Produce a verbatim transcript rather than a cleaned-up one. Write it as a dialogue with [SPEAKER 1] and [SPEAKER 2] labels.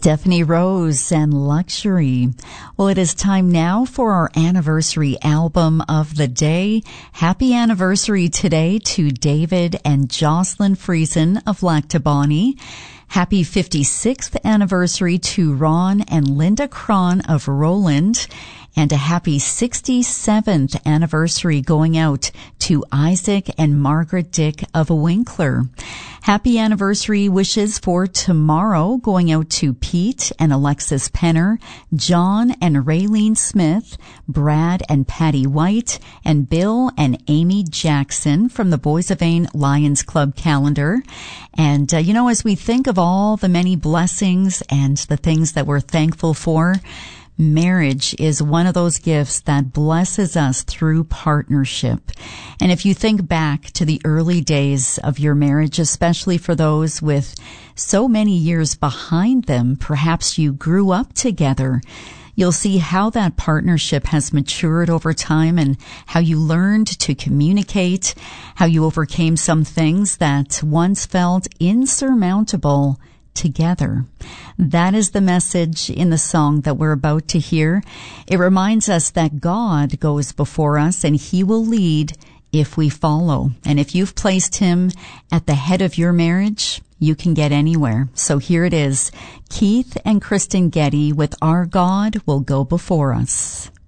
[SPEAKER 1] Stephanie Rose and Luxury. Well, it is time now for our anniversary album of the day. Happy anniversary today to David and Jocelyn Friesen of Lactabani. Happy fifty-sixth anniversary to Ron and Linda Cron of Roland. And a happy sixty-seventh anniversary going out to Isaac and Margaret Dick of Winkler. Happy anniversary wishes for tomorrow going out to Pete and Alexis Penner, John and Raylene Smith, Brad and Patty White, and Bill and Amy Jackson from the Boys of Ain Lions Club calendar. And, uh, you know, as we think of all the many blessings and the things that we're thankful for, marriage is one of those gifts that blesses us through partnership. And if you think back to the early days of your marriage, especially for those with so many years behind them, perhaps you grew up together, you'll see how that partnership has matured over time and how you learned to communicate, how you overcame some things that once felt insurmountable together. That is the message in the song that we're about to hear. It reminds us that God goes before us and He will lead if we follow. And if you've placed Him at the head of your marriage, you can get anywhere. So here it is, Keith and Kristen Getty with Our God Will Go Before Us.